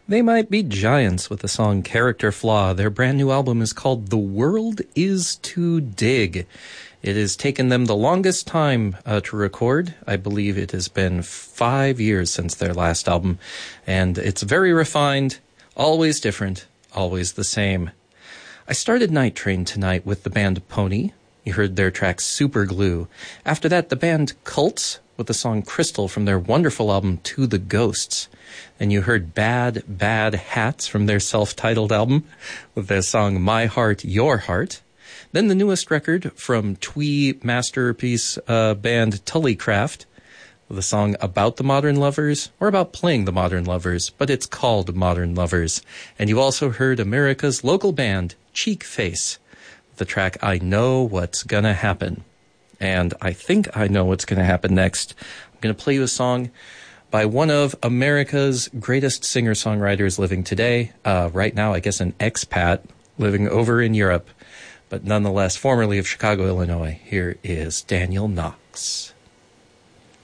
They might be giants with the song Character Flaw. Their brand new album is called The World Is to Dig. It has taken them the longest time to record. I believe it has been 5 years since their last album. And it's very refined, always different, always the same. I started Night Train tonight with the band Pony. You heard their track Super Glue. After that, the band Cults with the song Crystal from their wonderful album To the Ghosts. And you heard Bad, Bad Hats from their self-titled album with their song My Heart, Your Heart. Then the newest record from twee masterpiece band Tullycraft with a song about the Modern Lovers, or about playing the Modern Lovers, but it's called Modern Lovers. And you also heard America's local band Cheek Face with the track I Know What's Gonna Happen. And I think I know what's going to happen next. I'm going to play you a song by one of America's greatest singer-songwriters living today. Right now, I guess an expat living over in Europe, but nonetheless formerly of Chicago, Illinois. Here is Daniel Knox.